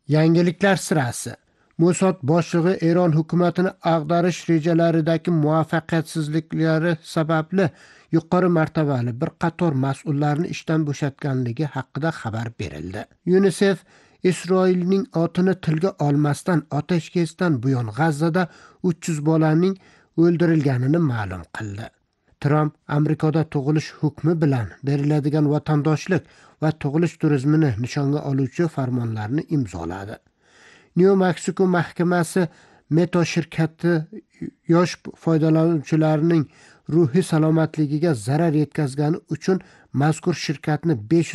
Yangiliklar sirasi. Mossad boshlig'i Eron hukumatini ag'darish rejalaridagi muvaffaqiyatsizliklari sababli yuqori martabali bir qator mas'ullarni ishdan bo'shatganligi haqida xabar berildi. UNICEF Isroilning otini tilga olmasdan ateşkesdan buyon G'azzada 300 bolaning o'ldirilganini ma'lum qildi. Trump Amerikada tug'ilish hukmi bilan beriladigan vatandoshlik va tug'ilish turizmini nishonga oluvchi farmonlarni imzoladi. New Mexico mahkamasi Meta shirkati yosh foydalanuvchilarning ruhiy salomatligiga zarar yetkazgani uchun mazkur shirkatni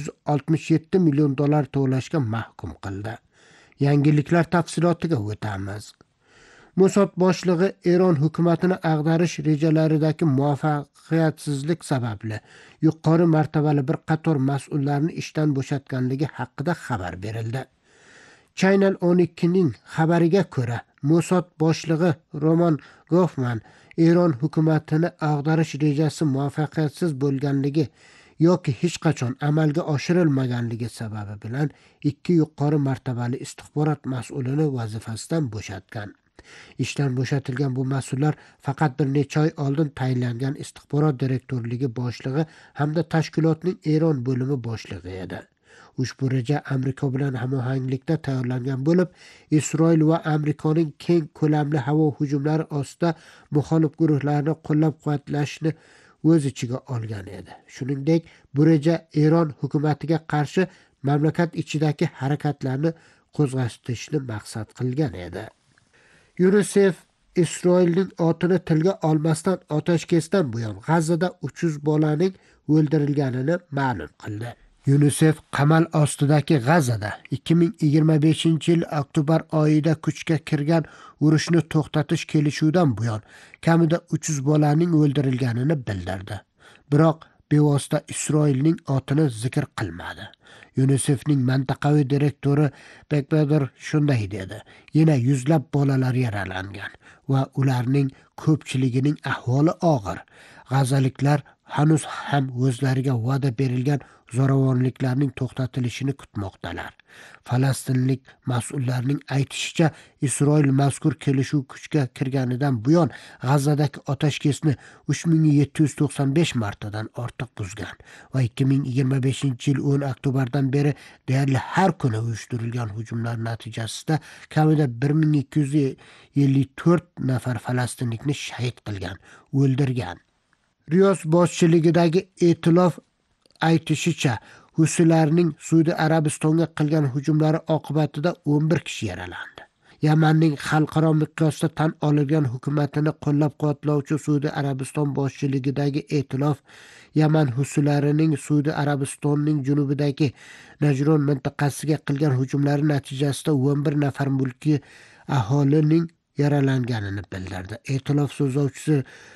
$567 million to'lashga mahkum qildi. Yangiliklar tafsilotiga o'tamiz. Mossad boshlig'i Eron hukumatini ag'darish rejalaridagi muvaffaqiyatsizlik sababli yuqori martabali bir qator mas'ullarni ishdan bo'shatganligi haqida xabar berildi. Channel 12ning xabariga ko'ra, Mossad boshlig'i Roman Goffman Eron hukumatini ag'darish rejasi muvaffaqiyatsiz bo'lganligi yoki hech qachon amalga oshirilmaganligi sababi bilan ikki yuqori martabali istixborot mas'ulini vazifasidan bo'shatgan. Ishdan bo'shatilgan bu mas'ullar faqat bir necha oy oldin tayinlangan istixborot direktorligi boshlig'i hamda tashkilotning Eron bo'limi boshlig'i edi. Ushbu reja Amerika bilan hamohanglikda tayyorlangan bo'lib, Isroil va Amerikaning keng ko'lamli havo hujumlari ostida muxolif guruhlarni qo'llab-quvvatlashni o'z ichiga olgan edi. Shuningdek, bu reja Eron hukumatiga qarshi mamlakat ichidagi harakatlarni qo'zg'atishni maqsad qilgan edi. UNICEF Isroilning otini tilga olmasdan ateşkesdan buyon G'azzada 300 bolaning o'ldirilganini ma'lum qildi. UNICEF qamal ostidagi G'azzada 2025-yil oktyabr oyida kuchga kirgan urushni to'xtatish kelishuvidan buyon kamida 300 bolaning o'ldirilganini bildirdi. Biroq bevosita Isroilning otini zikr qilmadi. UNICEFning mintaqaviy direktori Bekbadir shunday dedi: "Yana yuzlab bolalar yaralangan va ularning ko'pchiligining ahvoli og'ir. G'azzaliklar hanuz ham o'zlariga va'da berilgan zo'ravonliklarning to'xtatilishini kutmoqdalar." Falastinlik mas'ullarning aytishicha, Isroil mazkur kelishuv kuchga kirganidan buyon G'azzadagi ateşkesni 3795 martadan ortiq buzgan va 2025-yil 10 oktyabrdan beri deyarli har kuni uyushtirilgan hujumlar natijasida kamida 1254 nafar falastinlikni shahid qilgan, o'ldirgan. Riyos boshchiligidagi e'tilof aytishicha, Husilarning Saudiya Arabistonga qilgan hujumlari oqibatida 11 kishi yaralandi. Yamanning xalqaro miqyosda tan olingan hukumatini qo'llab-quvvatlovchi Saudiya Arabiston boshchiligidagi e'tilof Yaman Husilarining Saudiya Arabistonning junubidagi Najron mintaqasiga qilgan hujumlari natijasida 11 nafar mulkiy aholining yaralanganini bildirdi. E'tilof so'zlovchisi